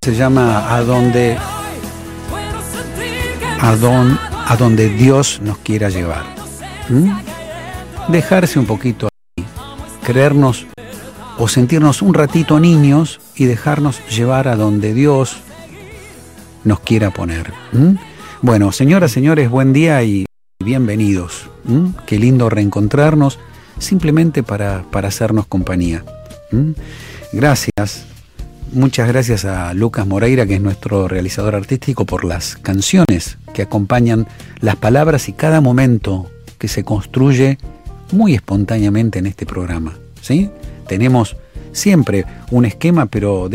se llama a donde Dios nos quiera llevar. Dejarse un poquito ahí, creernos o sentirnos un ratito niños y dejarnos llevar a donde Dios nos quiera poner. Bueno, señoras, señores, buen día y bienvenidos. Qué lindo reencontrarnos simplemente para hacernos compañía. Gracias. Muchas gracias a Lucas Moreira, que es nuestro realizador artístico, por las canciones que acompañan las palabras y cada momento que se construye muy espontáneamente en este programa, ¿sí? Tenemos siempre un esquema, pero